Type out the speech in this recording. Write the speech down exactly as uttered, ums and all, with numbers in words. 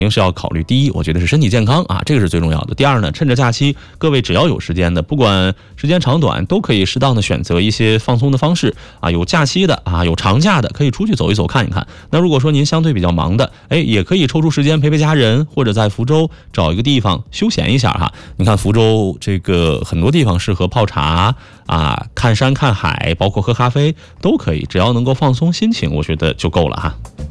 定是要考虑，第一，我觉得是身体健康啊，这个是最重要的。第二呢，趁着假期，各位只要有时间的，不管时间长短，都可以适当的选择一些放松的方式啊。有假期的啊，有长假的，可以出去走一走看一看。那如果说您相对比较忙的，哎，也可以抽出时间陪陪家人，或者在福州找一个地方休闲一下哈。你看福州这个很多地方适合泡茶啊，看山看海，包括喝咖啡都可以，只要能够放松心情，我觉得就够了哈。